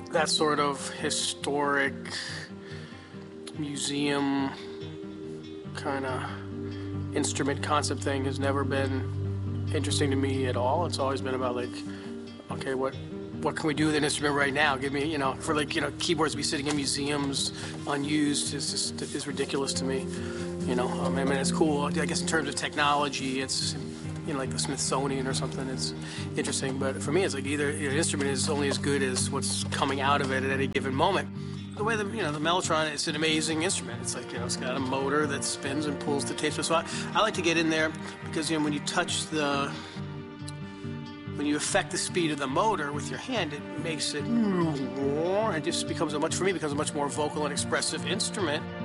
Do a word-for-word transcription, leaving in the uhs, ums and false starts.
that sort of historic museum kind of instrument concept thing has never been interesting to me at all. It's always been about like, okay, what what can we do with an instrument right now? Give me, you know, for like, you know, keyboards be sitting in museums unused is just is ridiculous to me. You know, um, I mean, it's cool. I guess in terms of technology, it's, you know, like the Smithsonian or something, it's interesting. But for me, it's like either an instrument is only as good as what's coming out of it at any given moment. The way the, you know, the Mellotron, it's an amazing instrument. It's like, you know, it's got a motor that spins and pulls the tapes. So I, I like to get in there because, you know, when you touch the, when you affect the speed of the motor with your hand, it makes it, it just becomes a much, for me, becomes a much more vocal and expressive instrument.